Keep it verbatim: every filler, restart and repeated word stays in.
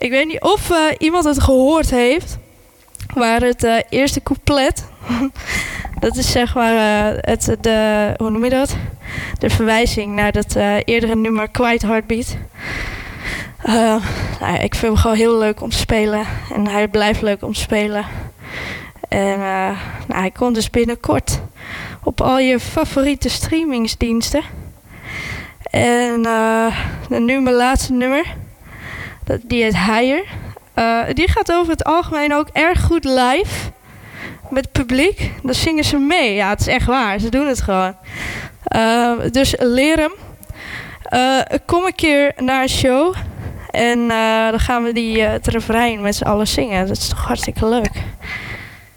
Ik weet niet of uh, iemand het gehoord heeft. Maar het uh, eerste couplet, dat is zeg maar uh, het, de, hoe noem je dat? De verwijzing naar dat uh, eerdere nummer Quiet Heartbeat. Uh, nou, ik vind hem gewoon heel leuk om te spelen. En hij blijft leuk om te spelen. En uh, nou, hij komt dus binnenkort op al je favoriete streamingsdiensten. En uh, nu mijn laatste nummer. Dat, die heet Higher. Uh, die gaat over het algemeen ook erg goed live. Met het publiek. Dan zingen ze mee. Ja, het is echt waar. Ze doen het gewoon. Uh, dus leer hem. Uh, kom een keer naar een show. En uh, dan gaan we die, uh, het refrein met z'n allen zingen. Dat is toch hartstikke leuk.